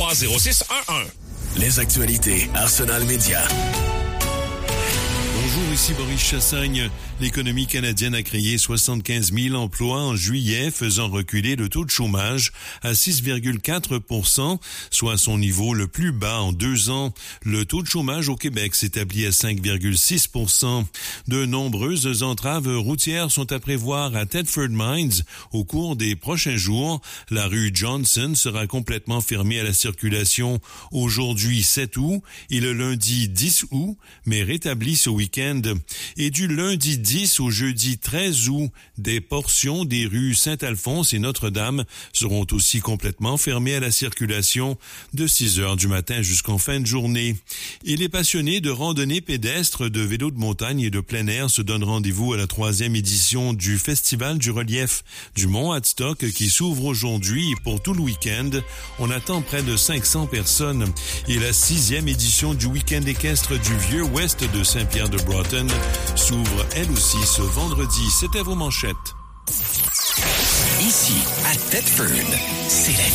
603-0611. Les actualités Arsenal Média. Bonjour, ici Boris Chassagne. L'économie canadienne a créé 75 000 emplois en juillet, faisant reculer le taux de chômage à 6,4 %, soit son niveau le plus bas en 2 ans. Le taux de chômage au Québec s'établit à 5,6 %. De nombreuses entraves routières sont à prévoir à Thetford Mines au cours des prochains jours. La rue Johnson sera complètement fermée à la circulation aujourd'hui 7 août et le lundi 10 août, mais rétablie ce week-end. Et du lundi 10 au jeudi 13 août, des portions des rues Saint-Alphonse et Notre-Dame seront aussi complètement fermées à la circulation de 6 heures du matin jusqu'en fin de journée. Et les passionnés de randonnée pédestre, de vélo de montagne et de plein air se donnent rendez-vous à la 3e édition du Festival du relief du Mont Hadstock qui s'ouvre aujourd'hui pour tout le week-end. On attend près de 500 personnes. Et la 6e édition du week-end équestre du Vieux Ouest de Saint-Pierre-de-Broughton s'ouvre elle aussi ce vendredi. C'était vos manchettes. Ici, à Thetford, c'est la